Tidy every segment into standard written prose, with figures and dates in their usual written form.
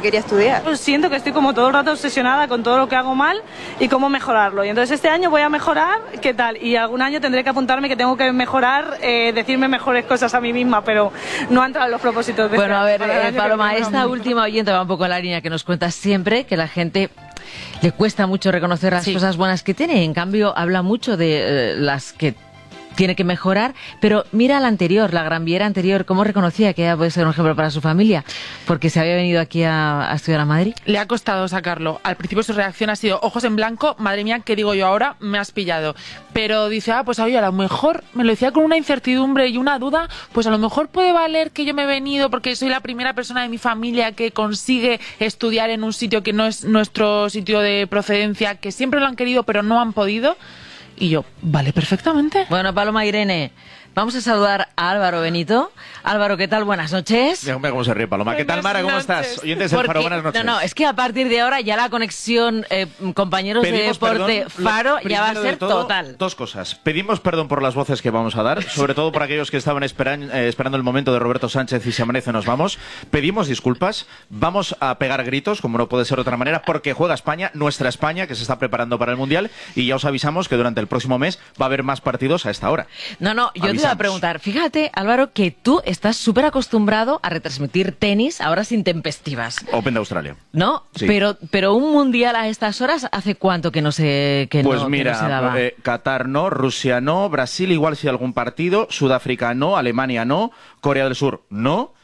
quería estudiar. Pues siento que estoy como todo el rato obsesionada con todo lo que hago mal y cómo mejorarlo. Y entonces este año voy a mejorar, ¿qué tal? Y algún año tendré que apuntarme que tengo que mejorar, decirme mejores cosas a mí misma, pero no han entrado en los propósitos de Bueno, a ver, Paloma, esta esta última oyente va un poco en la línea que nos cuentas siempre, que la gente le cuesta mucho reconocer las cosas buenas que tiene. En cambio, habla mucho de las que tiene que mejorar, pero mira la anterior, la Gran Viera anterior, cómo reconocía que ella puede ser un ejemplo para su familia, porque se había venido aquí a estudiar a Madrid. Le ha costado sacarlo. Al principio su reacción ha sido ojos en blanco, madre mía, ¿qué digo yo ahora? Me has pillado. Pero dice, pues oye, a lo mejor me lo decía con una incertidumbre y una duda, pues a lo mejor puede valer que yo me he venido porque soy la primera persona de mi familia que consigue estudiar en un sitio que no es nuestro sitio de procedencia, que siempre lo han querido pero no han podido. Y yo, vale, perfectamente. Bueno, Paloma, Irene, vamos a saludar a Álvaro Benito. Álvaro, ¿qué tal? Buenas noches. Mira cómo se ríe Paloma. ¿Qué tal, Mara? ¿Cómo estás? Oyentes del Faro, buenas noches. No, es que a partir de ahora ya la conexión compañeros de deporte Faro ya va a ser total. Dos cosas. Pedimos perdón por las voces que vamos a dar, sobre todo por aquellos que estaban esperando el momento de Roberto Sánchez y Si amanece nos vamos. Pedimos disculpas. Vamos a pegar gritos, como no puede ser de otra manera, porque juega España, nuestra España, que se está preparando para el Mundial, y ya os avisamos que durante el próximo mes va a haber más partidos a esta hora. No, yo te iba a preguntar. Fíjate, Álvaro, que tú estás súper acostumbrado a retransmitir tenis a horas intempestivas. Open de Australia. ¿No? Sí. Pero un mundial a estas horas, ¿hace cuánto que no se Pues mira, que no se daba? Qatar no, Rusia no, Brasil igual sí algún partido, Sudáfrica no, Alemania no, Corea del Sur no,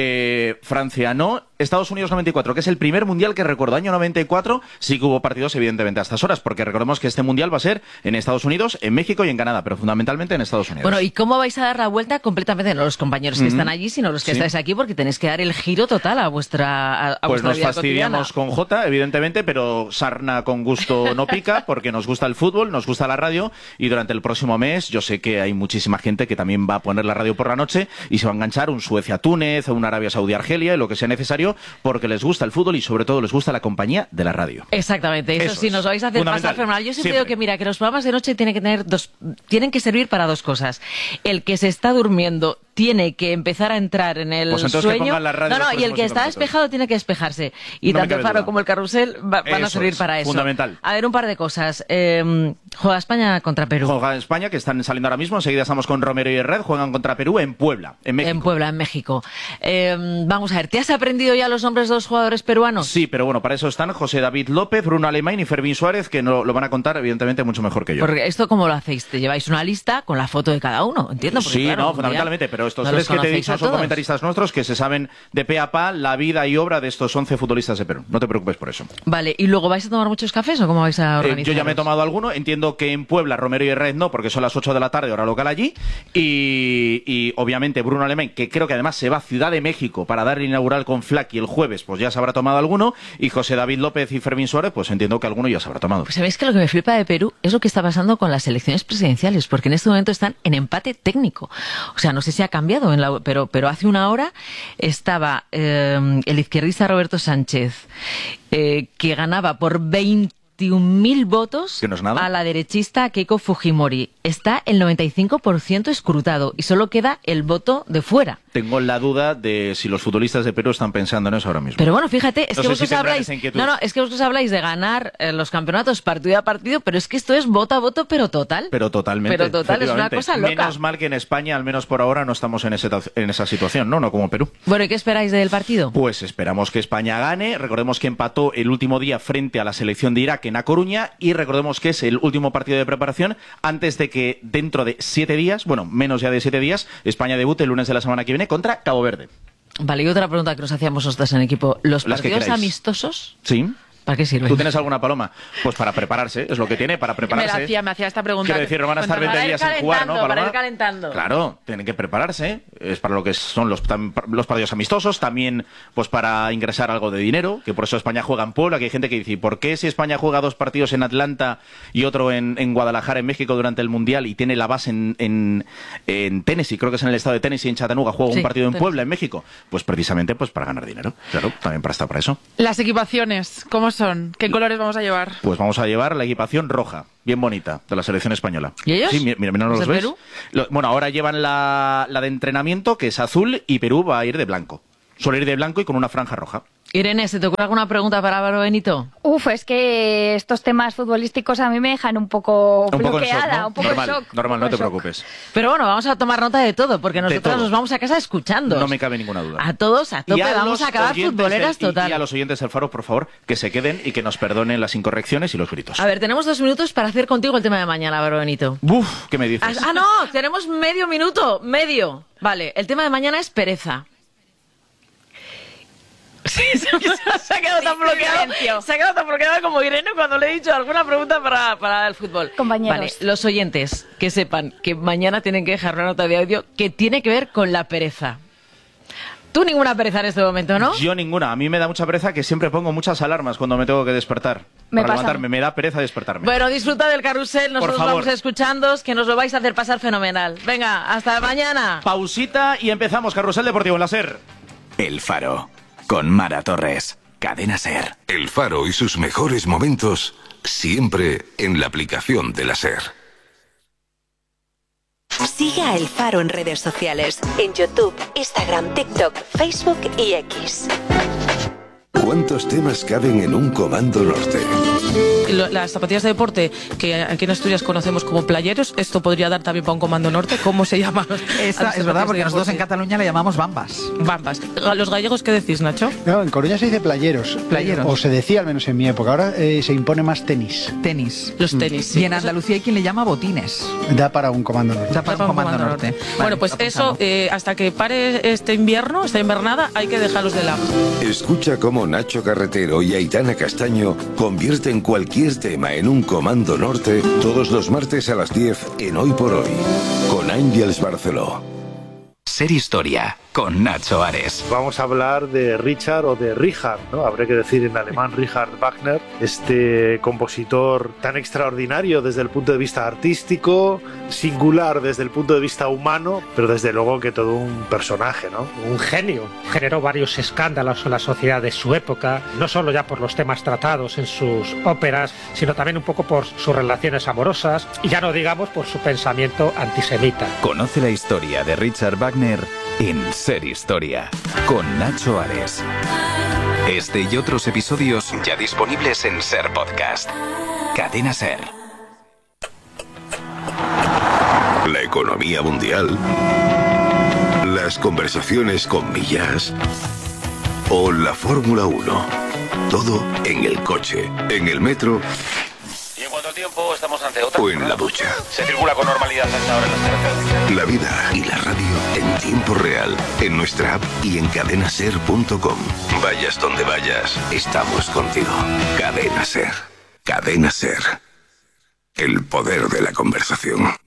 Francia no, Estados Unidos 94, que es el primer mundial que recuerdo, año 94, sí que hubo partidos evidentemente a estas horas, porque recordemos que este mundial va a ser en Estados Unidos, en México y en Canadá, pero fundamentalmente en Estados Unidos. Bueno, ¿y cómo vais a dar la vuelta completamente? No los compañeros que están allí, sino los que estáis aquí, porque tenéis que dar el giro total a vuestra pues vuestra nos vida fastidiamos cotidiana. con Jota, evidentemente, pero sarna con gusto no pica, porque nos gusta el fútbol, nos gusta la radio, y durante el próximo mes yo sé que hay muchísima gente que también va a poner la radio por la noche y se va a enganchar un Suecia-Túnez, un Arabia Saudí-Argelia, y lo que sea necesario, porque les gusta el fútbol y sobre todo les gusta la compañía de la radio. Exactamente, eso sí, nos vais a hacer pasar fenomenal. Yo siempre digo que mira, que los programas de noche tienen que servir para dos cosas. El que se está durmiendo tiene que empezar a entrar en el sueño. Y el que está despejado tiene que despejarse. Y tanto el Faro como el Carrusel van a servir para eso. Fundamental. A ver, un par de cosas. Juega España contra Perú. Juega España, que están saliendo ahora mismo. Enseguida estamos con Romero y Red. Juegan contra Perú en Puebla, en México. En Puebla, en México. Vamos a ver, ¿te has aprendido ya los nombres de los jugadores peruanos? Sí, pero bueno, para eso están José David López, Bruno Alemán y Fermín Suárez, que lo van a contar, evidentemente, mucho mejor que yo. Porque esto, ¿cómo lo hacéis? ¿Te lleváis una lista con la foto de cada uno? Entiendo. Porque, sí, claro, no, fundamentalmente, pero estos no tres que te he dicho son todos. comentaristas nuestros que se saben de pe a pa la vida y obra de estos 11 futbolistas de Perú. No te preocupes por eso. Vale, ¿y luego vais a tomar muchos cafés o cómo vais a organizar? Yo ya me he tomado alguno. Entiendo que en Puebla, Romero y Red no, porque son las 8 de la tarde, hora local allí. Y obviamente Bruno Alemán, que creo que además se va a Ciudad de México para dar el inaugural con Flaky el jueves, pues ya se habrá tomado alguno. Y José David López y Fermín Suárez, pues entiendo que alguno ya se habrá tomado. Pues sabéis que lo que me flipa de Perú es lo que está pasando con las elecciones presidenciales, porque en este momento están en empate técnico. O sea, no sé si ha cambiado, pero hace una hora estaba el izquierdista Roberto Sánchez, que ganaba por 21.000 votos que no es nada, a la derechista Keiko Fujimori. Está el 95% escrutado y solo queda el voto de fuera. Tengo la duda de si los futbolistas de Perú están pensando en eso ahora mismo. Pero bueno, fíjate, es no que vosotros habláis es que vosotros habláis de ganar los campeonatos partido a partido, pero es que esto es voto a voto, pero total. Pero totalmente. Pero total, es una cosa loca. Menos mal que en España, al menos por ahora, no estamos en esa situación, ¿no? No como Perú. Bueno, ¿y qué esperáis del partido? Pues esperamos que España gane. Recordemos que empató el último día frente a la selección de Irak en A Coruña, y recordemos que es el último partido de preparación antes de que dentro de 7 días, bueno, menos ya de 7 días, España debute el lunes de la semana que viene contra Cabo Verde. Vale, y otra pregunta que nos hacíamos nosotros en equipo. ¿Los partidos amistosos? Sí. ¿Para qué sirven? ¿Tú tienes alguna, Paloma? Pues para prepararse, es lo que tiene, para prepararse. Me hacía esta pregunta. Quiero decir, no van a estar 20 días sin jugar, ¿no, Paloma? Para ir calentando. Claro, tienen que prepararse. Es para lo que son los partidos amistosos, también pues para ingresar algo de dinero, que por eso España juega en Puebla, que hay gente que dice, ¿por qué si España juega 2 partidos en Atlanta y otro en Guadalajara, en México, durante el Mundial, y tiene la base en Tennessee, creo que es en el estado de Tennessee, en Chattanooga, juega un partido en Puebla, en México? Pues precisamente pues para ganar dinero. Claro, también para estar para eso. Las equipaciones, ¿cómo son? ¿Qué colores vamos a llevar? Pues vamos a llevar la equipación roja, bien bonita, de la selección española. ¿Y ellos? Sí, mira, ¿no los ves? Perú? Bueno, ahora llevan la de entrenamiento, que es azul, y Perú va a ir de blanco. Suele ir de blanco y con una franja roja. Irene, ¿se te ocurre alguna pregunta para Álvaro Benito? Es que estos temas futbolísticos a mí me dejan un poco bloqueada, un poco en shock, ¿no? Normal, no te preocupes. Pero bueno, vamos a tomar nota de todo, porque nosotros nos vamos a casa escuchando. No me cabe ninguna duda. A todos, a tope, vamos a acabar futboleras total. Y a los oyentes del Faro, por favor, que se queden y que nos perdonen las incorrecciones y los gritos. A ver, tenemos 2 minutos para hacer contigo el tema de mañana, Álvaro Benito. Uf, ¿qué me dices? Ah, no, tenemos medio minuto, medio. Vale, el tema de mañana es pereza. Sí, se ha quedado tan bloqueado. Se ha quedado tan bloqueado como Irene cuando le he dicho alguna pregunta para el fútbol. Compañeros. Vale, los oyentes que sepan que mañana tienen que dejar una nota de audio que tiene que ver con la pereza. Tú ninguna pereza en este momento, ¿no? Yo ninguna. A mí me da mucha pereza que siempre pongo muchas alarmas cuando me tengo que despertar. Para levantarme, me da pereza despertarme. Bueno, disfruta del carrusel, nosotros vamos escuchando, que nos lo vais a hacer pasar fenomenal. Venga, hasta mañana. Pausita y empezamos. Carrusel Deportivo en la SER. El Faro, con Mara Torres, Cadena SER. El Faro y sus mejores momentos, siempre en la aplicación de la SER. Sigue a El Faro en redes sociales, en YouTube, Instagram, TikTok, Facebook y X. ¿Cuántos temas caben en un Comando Norte? Las zapatillas de deporte, que aquí en Asturias conocemos como playeros, esto podría dar también para un Comando Norte. ¿Cómo se llama? Es verdad, porque nosotros en Cataluña le llamamos bambas. Bambas. ¿Los gallegos qué decís, Nacho? No, en Coruña se dice playeros. O se decía al menos en mi época. Ahora se impone más tenis. Tenis. Los tenis, sí. Y en Andalucía hay quien le llama botines. Da para un Comando Norte. Da para un Comando Norte. Vale, bueno, pues eso, hasta que pare esta invernada, hay que dejarlos de lado. Escucha cómo Nacho Carretero y Aitana Castaño convierten cualquier tema en un Comando Norte todos los martes a las 10 en Hoy por Hoy, con Ángels Barceló. SER Historia, con Nacho Ares. Vamos a hablar de Richard o de Richard, ¿no? Habría que decir en alemán Richard Wagner, este compositor tan extraordinario desde el punto de vista artístico, singular desde el punto de vista humano, pero desde luego que todo un personaje, ¿no? Un genio. Generó varios escándalos en la sociedad de su época, no solo ya por los temas tratados en sus óperas, sino también un poco por sus relaciones amorosas y ya no digamos por su pensamiento antisemita. Conoce la historia de Richard Wagner en SER Historia, con Nacho Ares. Este y otros episodios ya disponibles en SER Podcast. Cadena SER. La economía mundial, las conversaciones con Millas o la Fórmula 1. Todo en el coche, en el metro. Y en cuanto al tiempo, estamos ante otra. O en la ducha. Se circula con normalidad hasta ahora en las carreteras. La vida y la radio en tiempo real, en nuestra app y en cadenaser.com. Vayas donde vayas, estamos contigo. Cadena SER. Cadena SER. El poder de la conversación.